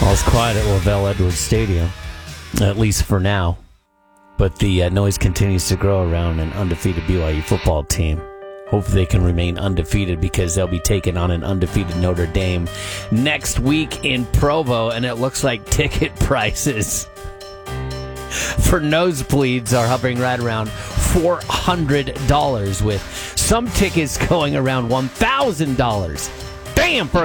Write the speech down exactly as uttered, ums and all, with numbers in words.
All's quiet at Lavelle Edwards Stadium, at least for now. But the uh, noise continues to grow around an undefeated B Y U football team. Hopefully they can remain undefeated because they'll be taking on an undefeated Notre Dame next week in Provo, and it looks like ticket prices for nosebleeds are hovering right around four hundred dollars, with some tickets going around one thousand dollars. Bam! For